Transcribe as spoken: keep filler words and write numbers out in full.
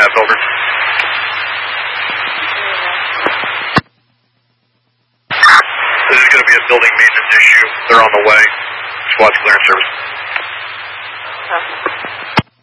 have, over. This is going to be a building maintenance issue. They're on the way. Squad's clearance service. Okay.